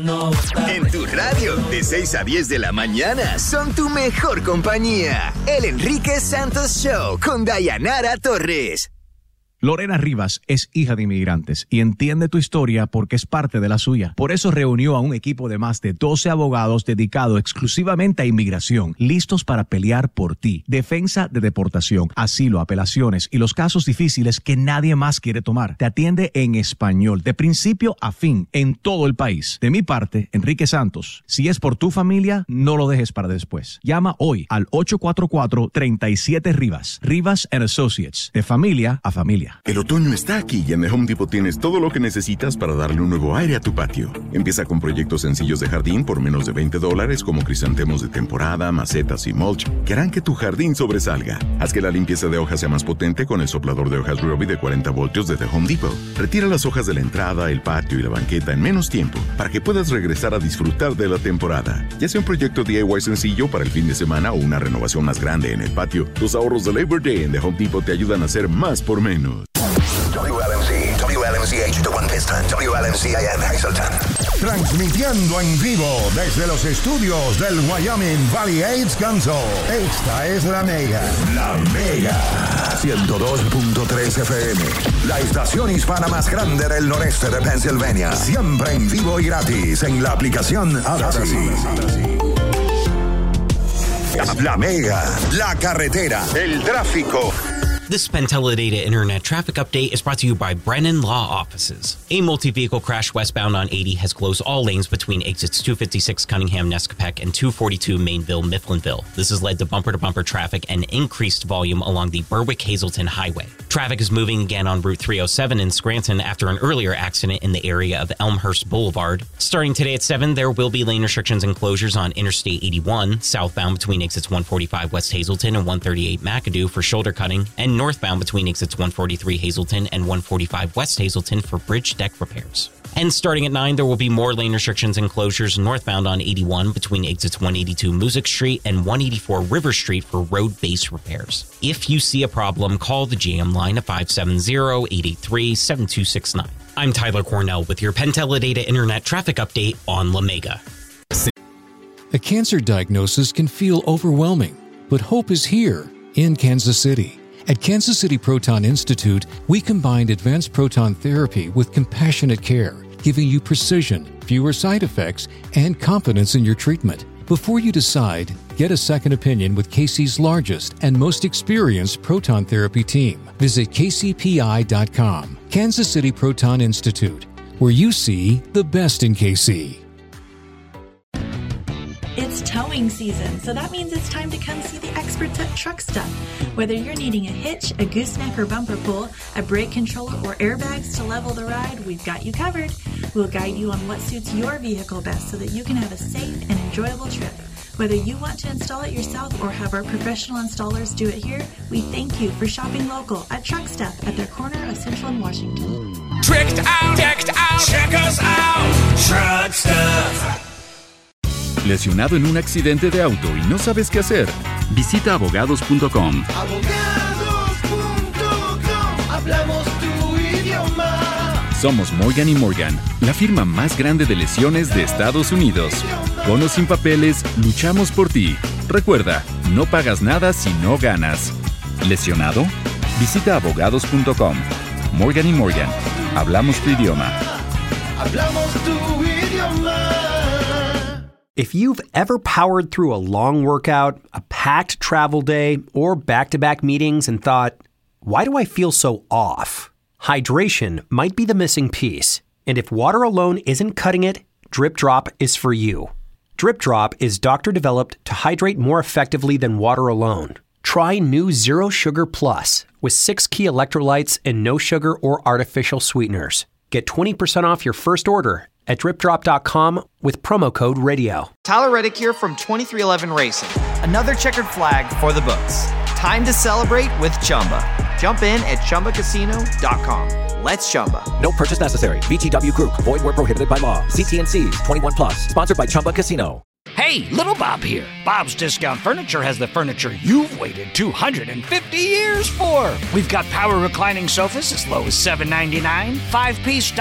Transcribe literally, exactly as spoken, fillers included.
no. En tu radio, de seis a diez de la mañana, son tu mejor compañía. El Enrique Santos Show con Dayanara Torres. Lorena Rivas es hija de inmigrantes y entiende tu historia porque es parte de la suya. Por eso reunió a un equipo de más de doce abogados dedicados exclusivamente a inmigración, listos para pelear por ti. Defensa de deportación, asilo, apelaciones y los casos difíciles que nadie más quiere tomar. Te atiende en español, de principio a fin, en todo el país. De mi parte, Enrique Santos, si es por tu familia, no lo dejes para después. Llama hoy al ocho cuatro cuatro, tres siete Rivas. Rivas and Associates, de familia a familia. El otoño está aquí y en The Home Depot tienes todo lo que necesitas para darle un nuevo aire a tu patio. Empieza con proyectos sencillos de jardín por menos de veinte dólares como crisantemos de temporada, macetas y mulch que harán que tu jardín sobresalga. Haz que la limpieza de hojas sea más potente con el soplador de hojas Ryobi de cuarenta voltios de The Home Depot. Retira las hojas de la entrada, el patio y la banqueta en menos tiempo para que puedas regresar a disfrutar de la temporada. Ya sea un proyecto D I Y sencillo para el fin de semana o una renovación más grande en el patio, los ahorros de Labor Day en The Home Depot te ayudan a hacer más por menos. W L M C, W L M C H de One Piston, W L M C I N Hazleton. Transmitiendo en vivo desde los estudios del Wyoming Valley AIDS Council. Esta es La Mega. La Mega. ciento dos punto tres F M. La estación hispana más grande del noreste de Pennsylvania. Siempre en vivo y gratis en la aplicación Audacy. La Mega. La carretera. El tráfico. This PenTeleData Internet Traffic Update is brought to you by Brennan Law Offices. A multi-vehicle crash westbound on eighty has closed all lanes between exits two fifty-six Cunningham-Nescopec and two forty-two Mainville-Mifflinville. This has led to bumper-to-bumper traffic and increased volume along the Berwick-Hazleton Highway. Traffic is moving again on Route three oh seven in Scranton after an earlier accident in the area of Elmhurst Boulevard. Starting today at seven, there will be lane restrictions and closures on Interstate eighty-one, southbound between exits one forty-five West Hazleton and one thirty-eight McAdoo for shoulder cutting, and northbound between exits one forty-three Hazleton and one forty-five West Hazleton for bridge deck repairs. And starting at nine, there will be more lane restrictions and closures northbound on eighty-one between exits one eighty-two Music Street and one eighty-four River Street for road base repairs. If you see a problem, call the J M line at five seven zero, eight eight three, seven two six nine. I'm Tyler Cornell with your PenTeleData Internet Traffic Update on La Mega. A cancer diagnosis can feel overwhelming, but hope is here in Kansas City. At Kansas City Proton Institute, we combined advanced proton therapy with compassionate care, giving you precision, fewer side effects, and confidence in your treatment. Before you decide, get a second opinion with K C's largest and most experienced proton therapy team. Visit K C P I dot com. Kansas City Proton Institute, where you see the best in K C. It's towing season, so that means it's time to come see the experts at Truck Stuff. Whether you're needing a hitch, a gooseneck or bumper pull, a brake controller, or airbags to level the ride, we've got you covered. We'll guide you on what suits your vehicle best so that you can have a safe and enjoyable trip. Whether you want to install it yourself or have our professional installers do it here, we thank you for shopping local at Truck Stuff at their corner of Central and Washington. Tricked out, decked out, check us out, Truck Stuff. ¿Lesionado en un accidente de auto y no sabes qué hacer? Visita abogados punto com. Abogados punto com, hablamos tu idioma. Somos Morgan y Morgan, la firma más grande de lesiones de Estados Unidos. Con o sin papeles, luchamos por ti. Recuerda, no pagas nada si no ganas. ¿Lesionado? Visita abogados punto com. Morgan y Morgan, hablamos tu idioma. Hablamos tu idioma. If you've ever powered through a long workout, a packed travel day, or back-to-back meetings and thought, why do I feel so off? Hydration might be the missing piece. And if water alone isn't cutting it, Drip Drop is for you. Drip Drop is doctor-developed to hydrate more effectively than water alone. Try new Zero Sugar Plus with six key electrolytes and no sugar or artificial sweeteners. Get twenty percent off your first order at drip drop dot com with promo code radio. Tyler Reddick here from twenty-three eleven Racing. Another checkered flag for the books. Time to celebrate with Chumba. Jump in at chumba casino dot com. Let's Chumba. No purchase necessary. V G W Group. Void where prohibited by law. See T and C's. twenty-one plus. Sponsored by Chumba Casino. Hey, Little Bob here. Bob's Discount Furniture has the furniture you've waited two hundred fifty years for. We've got power reclining sofas as low as seven ninety-nine, five-piece